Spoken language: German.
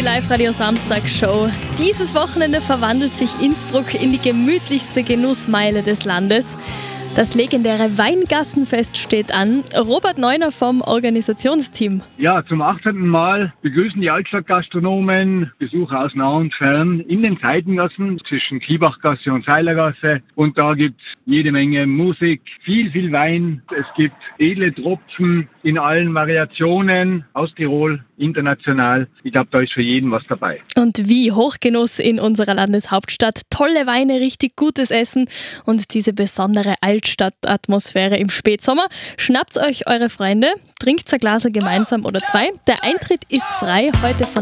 Live-Radio Samstag-Show. Dieses Wochenende verwandelt sich Innsbruck in die gemütlichste Genussmeile des Landes. Das legendäre Weingassenfest steht an. Robert Neuner vom Organisationsteam. Ja, zum 18. Mal begrüßen die Altstadtgastronomen Besucher aus nah und fern in den Seitengassen zwischen Kiebachgasse und Seilergasse. Und da gibt's jede Menge Musik, viel Wein. Es gibt edle Tropfen in allen Variationen aus Tirol, international. Ich glaube, da ist für jeden was dabei. Und wie Hochgenuss in unserer Landeshauptstadt. Tolle Weine, richtig gutes Essen und diese besondere Altstadtatmosphäre im Spätsommer. Schnappt euch eure Freunde, trinkt ein Glas gemeinsam oder zwei. Der Eintritt ist frei, heute von